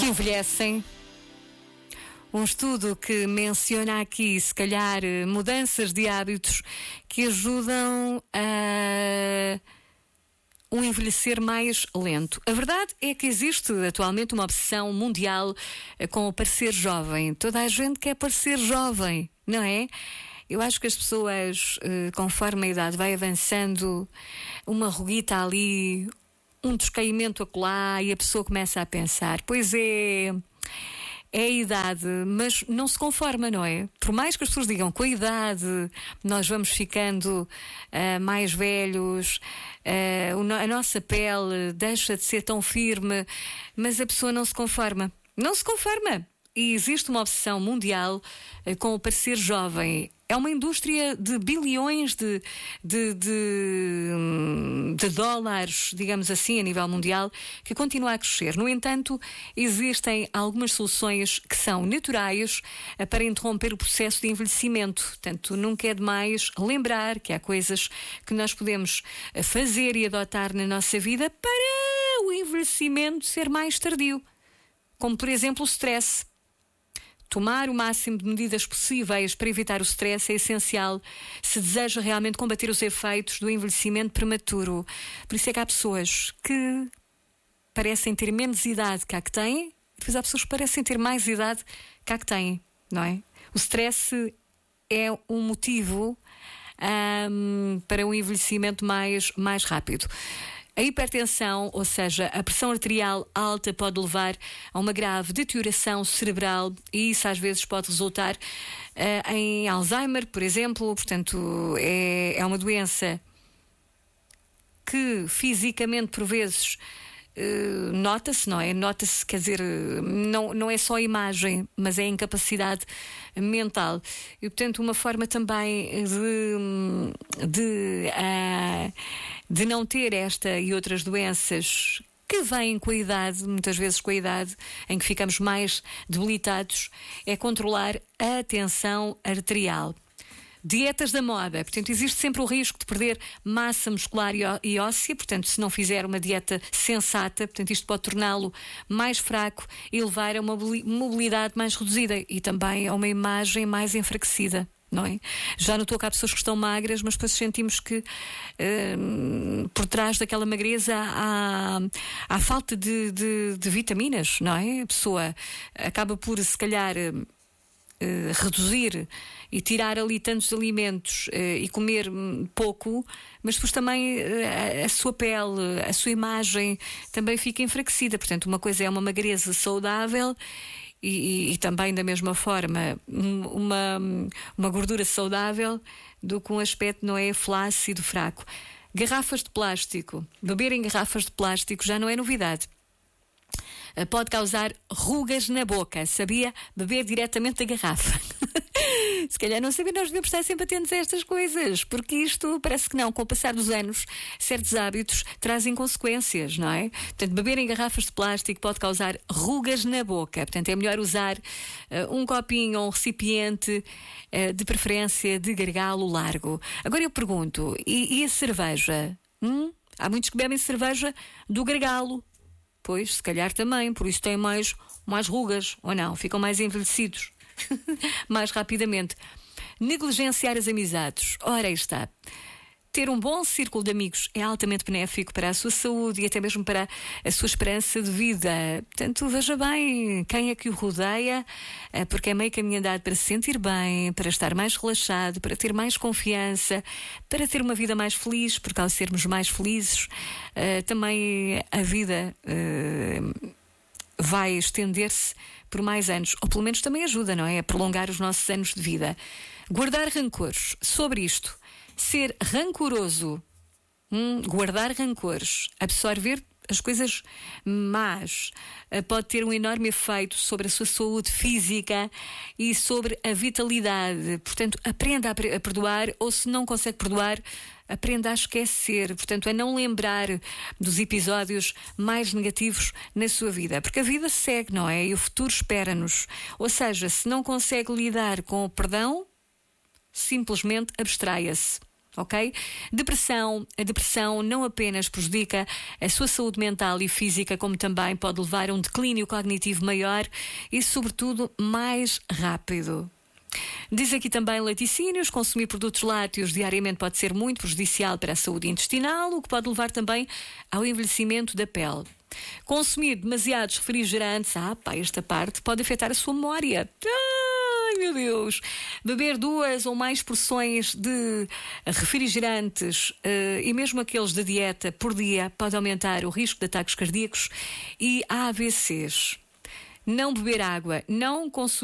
envelhecem. Um estudo que menciona aqui, se calhar, mudanças de hábitos que ajudam a um envelhecer mais lento. A verdade é que existe atualmente uma obsessão mundial com o parecer jovem. Toda a gente quer parecer jovem, não é? Eu acho que as pessoas, conforme a idade vai avançando, uma ruguita ali, um descaimento acolá, e a pessoa começa a pensar, pois é a idade, mas não se conforma, não é? Por mais que as pessoas digam, com a idade nós vamos ficando mais velhos, a nossa pele deixa de ser tão firme, mas a pessoa não se conforma. Não se conforma. E existe uma obsessão mundial com o parecer jovem. É uma indústria de bilhões de dólares, digamos assim, a nível mundial, que continua a crescer. No entanto, existem algumas soluções que são naturais para interromper o processo de envelhecimento. Portanto, nunca é demais lembrar que há coisas que nós podemos fazer e adotar na nossa vida para o envelhecimento ser mais tardio. Como, por exemplo, o stress. Tomar o máximo de medidas possíveis para evitar o stress é essencial se deseja realmente combater os efeitos do envelhecimento prematuro. Por isso é que há pessoas que parecem ter menos idade que a que têm, e depois há pessoas que parecem ter mais idade que a que têm, não é? O stress é um motivo para um envelhecimento mais rápido. A hipertensão, ou seja, a pressão arterial alta, pode levar a uma grave deterioração cerebral e isso às vezes pode resultar em Alzheimer, por exemplo. Portanto, é uma doença que fisicamente, por vezes, nota-se, não é? Nota-se, quer dizer, não é só a imagem, mas é a incapacidade mental. E, portanto, uma forma também de não ter esta e outras doenças que vêm com a idade, muitas vezes com a idade em que ficamos mais debilitados, é controlar a tensão arterial. Dietas da moda, portanto, existe sempre o risco de perder massa muscular e óssea, portanto, se não fizer uma dieta sensata, portanto, isto pode torná-lo mais fraco e levar a uma mobilidade mais reduzida e também a uma imagem mais enfraquecida. Não é? Já notou que há pessoas que estão magras, mas depois sentimos que por trás daquela magreza há falta de vitaminas, não é? A pessoa acaba por, se calhar, reduzir e tirar ali tantos alimentos e comer pouco, mas depois também a sua pele, a sua imagem também fica enfraquecida. Portanto, uma coisa é uma magreza saudável e também da mesma forma uma gordura saudável do que um aspecto, não é, flácido, fraco. Garrafas de plástico. Beber em garrafas de plástico já não é novidade. Pode causar rugas na boca. Sabia? Beber diretamente da garrafa. Se calhar não sabia, nós devemos estar sempre atentos a estas coisas, porque isto parece que não, com o passar dos anos, certos hábitos trazem consequências, não é? Portanto, beber em garrafas de plástico pode causar rugas na boca. Portanto, é melhor usar um copinho ou um recipiente, de preferência de gargalo largo. Agora eu pergunto, e a cerveja? Há muitos que bebem cerveja do gargalo. Pois, se calhar também, por isso têm mais rugas, ou não? Ficam mais envelhecidos mais rapidamente. Negligenciar as amizades. Ora, aí está. Ter um bom círculo de amigos é altamente benéfico para a sua saúde e até mesmo para a sua esperança de vida. Portanto, veja bem quem é que o rodeia, porque é meio caminho andado para se sentir bem, para estar mais relaxado, para ter mais confiança, para ter uma vida mais feliz, porque ao sermos mais felizes, também a vida vai estender-se por mais anos, ou pelo menos também ajuda, não é? A prolongar os nossos anos de vida. Guardar rancores. Sobre isto, ser rancoroso, guardar rancores, absorver as coisas más, pode ter um enorme efeito sobre a sua saúde física e sobre a vitalidade. Portanto, aprenda a perdoar, ou se não consegue perdoar, aprenda a esquecer. Portanto, a não lembrar dos episódios mais negativos na sua vida, porque a vida segue, não é? E o futuro espera-nos. Ou seja, se não consegue lidar com o perdão, simplesmente abstraia-se. Ok? A depressão não apenas prejudica a sua saúde mental e física, como também pode levar a um declínio cognitivo maior e, sobretudo, mais rápido. Diz aqui também laticínios: consumir produtos lácteos diariamente pode ser muito prejudicial para a saúde intestinal, o que pode levar também ao envelhecimento da pele. Consumir demasiados refrigerantes, esta parte pode afetar a sua memória. Ai, meu Deus! Beber 2 ou mais porções de refrigerantes e mesmo aqueles de dieta por dia pode aumentar o risco de ataques cardíacos e AVCs. Não beber água, não consumir